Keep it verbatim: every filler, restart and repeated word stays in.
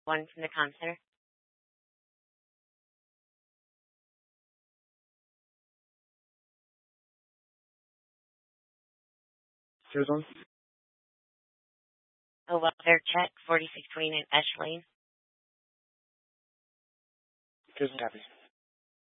one from the comm center. Here's one. Oh, welfare check, forty-six twenty-nine Ash Lane. Here's one copy.